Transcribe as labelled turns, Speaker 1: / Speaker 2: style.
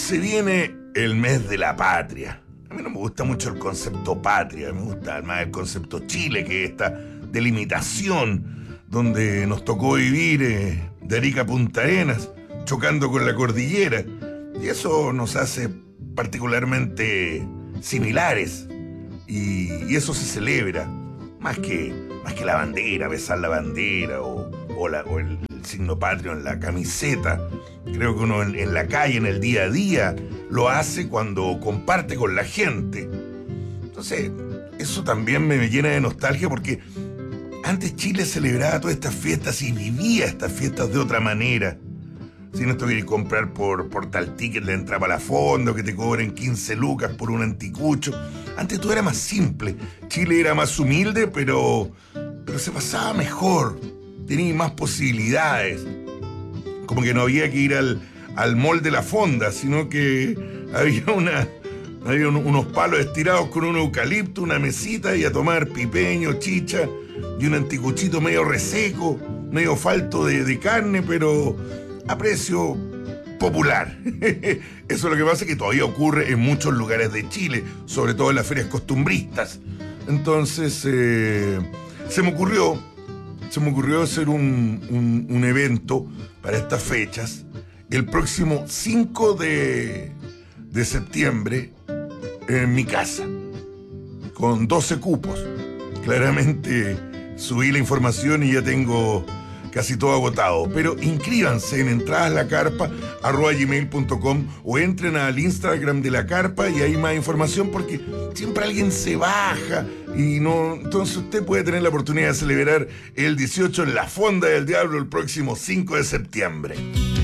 Speaker 1: Se viene el mes de la patria. A mí no me gusta mucho el concepto patria, me gusta más el concepto Chile, que es esta delimitación donde nos tocó vivir de Arica a Punta Arenas, chocando con la cordillera. Y eso nos hace particularmente similares. Y eso se celebra, más que la bandera, besar la bandera o el signo patrio en la camiseta. Creo que uno en la calle, en el día a día, lo hace cuando comparte con la gente. Entonces, eso también me llena de nostalgia porque antes Chile celebraba todas estas fiestas y vivía estas fiestas de otra manera. Sin esto que comprar por tal ticket de entrada para la fonda, o que te cobren 15 lucas por un anticucho. Antes todo era más simple. Chile era más humilde, pero se pasaba mejor. Tenía más posibilidades. Como que no había que ir al mall de la fonda, sino que había unos palos estirados con un eucalipto, una mesita y a tomar pipeño, chicha y un anticuchito medio reseco, medio falto de carne, pero a precio popular. Eso es lo que pasa, que todavía ocurre en muchos lugares de Chile, sobre todo en las ferias costumbristas. Entonces se me ocurrió hacer un evento para estas fechas el próximo 5 de septiembre en mi casa, con 12 cupos. Claramente subí la información y ya tengo casi todo agotado, pero inscríbanse en entradaslacarpa@gmail.com o entren al Instagram de la carpa y hay más información, porque siempre alguien se baja y no. Entonces usted puede tener la oportunidad de celebrar el 18 en la Fonda del Diablo el próximo 5 de septiembre.